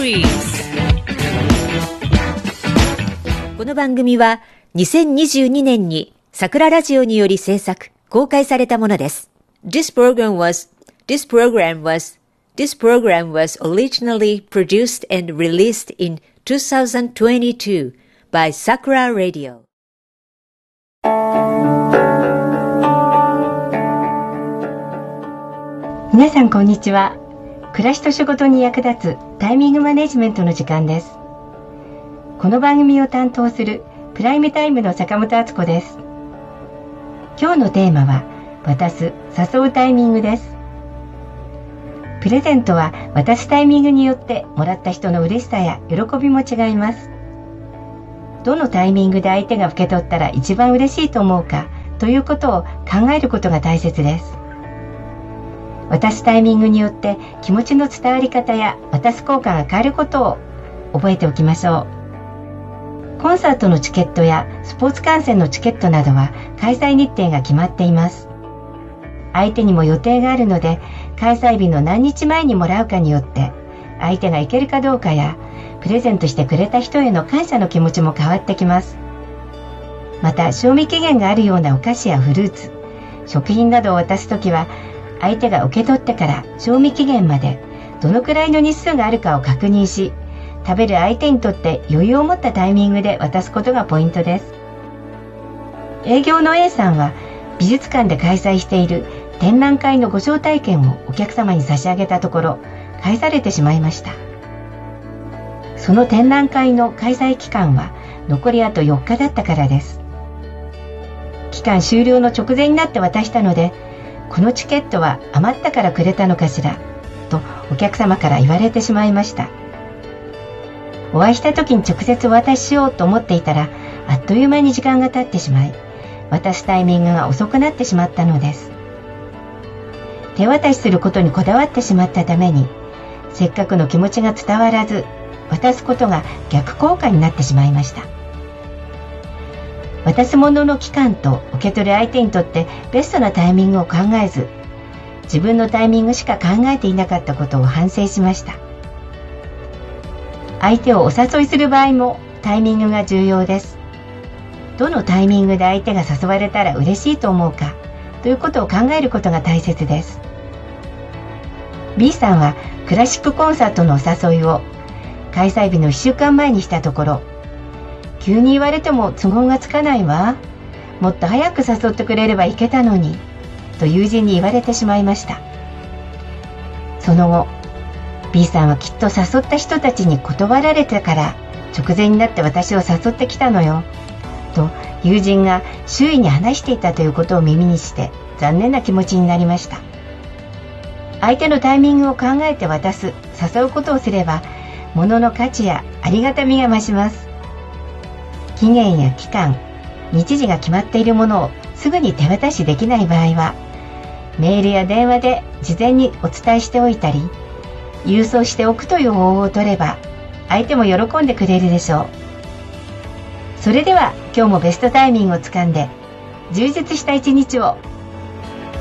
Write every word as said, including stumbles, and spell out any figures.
Stories。 この番組はにせんにじゅうにねんに桜ラジオにより制作、公開されたものです。This program was, this program was, this program was originally produced and released in two thousand twenty-two by Sakura Radio。 皆さんこんにちは。暮らしと仕事に役立つタイミングマネジメントの時間です。この番組を担当するプライムタイムの坂本敦子です。今日のテーマは渡す、誘うタイミングです。プレゼントは渡すタイミングによってもらった人の嬉しさや喜びも違います。どのタイミングで相手が受け取ったら一番嬉しいと思うかということを考えることが大切です。渡すタイミングによって気持ちの伝わり方や渡す効果が変わることを覚えておきましょう。コンサートのチケットやスポーツ観戦のチケットなどは開催日程が決まっています。相手にも予定があるので、開催日の何日前にもらうかによって相手が行けるかどうかやプレゼントしてくれた人への感謝の気持ちも変わってきます。また賞味期限があるようなお菓子やフルーツ、食品などを渡すときは相手が受け取ってから賞味期限までどのくらいの日数があるかを確認し、食べる相手にとって余裕を持ったタイミングで渡すことがポイントです。営業の A さんは美術館で開催している展覧会のご招待券をお客様に差し上げたところ返されてしまいました。その展覧会の開催期間は残りあとよっかだったからです。期間終了の直前になって渡したので、このチケットは余ったからくれたのかしらとお客様から言われてしまいました。お会いした時に直接お渡ししようと思っていたら、あっという間に時間が経ってしまい、渡すタイミングが遅くなってしまったのです。手渡しすることにこだわってしまったために、せっかくの気持ちが伝わらず、渡すことが逆効果になってしまいました。渡すものの期間と受け取る相手にとってベストなタイミングを考えず、自分のタイミングしか考えていなかったことを反省しました。相手をお誘いする場合もタイミングが重要です。どのタイミングで相手が誘われたら嬉しいと思うかということを考えることが大切です。B さんはクラシックコンサートのお誘いを開催日のいっしゅうかんまえにしたところ、急に言われても都合がつかないわ、もっと早く誘ってくれれば行けたのにと友人に言われてしまいました。その後 B さんはきっと誘った人たちに断られてから直前になって私を誘ってきたのよと友人が周囲に話していたということを耳にして残念な気持ちになりました。相手のタイミングを考えて渡す、誘うことをすれば物の価値やありがたみが増します。期限や期間、日時が決まっているものをすぐに手渡しできない場合は、メールや電話で事前にお伝えしておいたり、郵送しておくという方法を取れば、相手も喜んでくれるでしょう。それでは今日もベストタイミングをつかんで、充実した一日を